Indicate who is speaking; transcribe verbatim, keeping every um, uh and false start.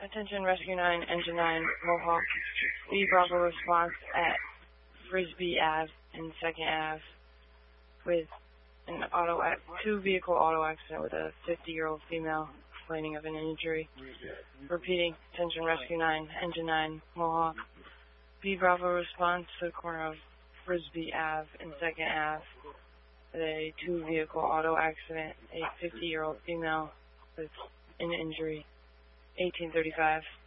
Speaker 1: Attention Rescue nine, Engine nine, Mohawk. B Bravo response at Frisbee Ave and second Ave with an auto two vehicle auto accident with a fifty-year-old female complaining of an injury. Repeating, attention Rescue nine, Engine nine, Mohawk. B Bravo response to the corner of Frisbee Ave and second Ave with a two vehicle auto accident, a fifty-year-old female with an injury. eighteen thirty-five.